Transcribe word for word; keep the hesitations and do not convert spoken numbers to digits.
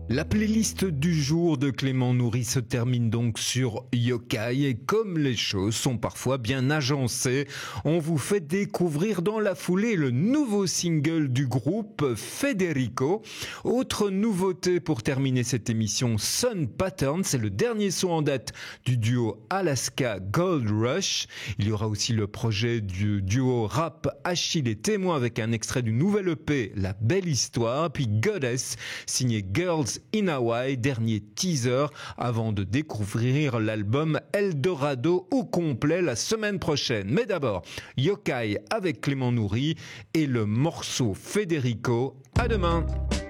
La playlist du jour de Clément Nourry se termine donc sur Yokai et comme les choses sont parfois bien agencées, on vous fait découvrir dans la foulée le nouveau single du groupe Federico. Autre nouveauté pour terminer cette émission, Sun Pattern, c'est le dernier son en date du duo Alaska Gold Rush. Il y aura aussi le projet du duo rap Achille et Témoin avec un extrait du nouvel E P La Belle Histoire, puis Goddess signé Girls in Hawaii, dernier teaser avant de découvrir l'album Eldorado au complet la semaine prochaine. Mais d'abord, Yokai avec Clément Nourry et le morceau Federico. À demain!